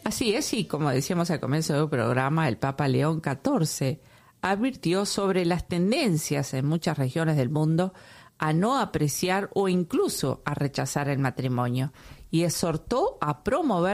Así es, y como decíamos al comienzo del programa, el Papa León XIV advirtió sobre las tendencias en muchas regiones del mundo a no apreciar o incluso a rechazar el matrimonio y exhortó a promover